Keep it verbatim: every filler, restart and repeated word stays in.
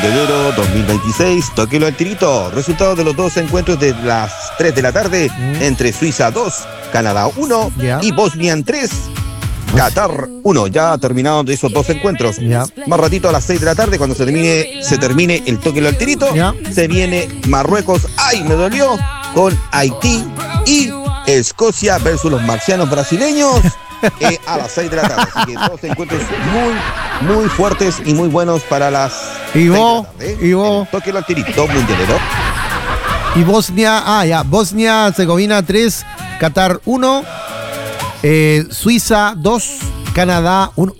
de enero dos mil veintiséis, tóquelo al tirito. Resultados de los dos encuentros de las tres de la tarde mm. entre Suiza dos, Canadá uno yeah. y Bosnia tres, Qatar uno. Ya terminados de esos dos encuentros. Yeah. Más ratito a las seis de la tarde, cuando se termine, se termine el tóquelo al tirito, yeah. se viene Marruecos, ¡ay, me dolió!, con Haití y Escocia versus los marcianos brasileños. Eh, a las seis de la tarde. Así que dos encuentros muy, muy fuertes y muy buenos para las y vos, tarde, y vos. Tóquelo al tirito, mundialero. Y Bosnia, ah, ya, Bosnia, Herzegovina tres, Qatar uno, eh, Suiza dos, Canadá uno.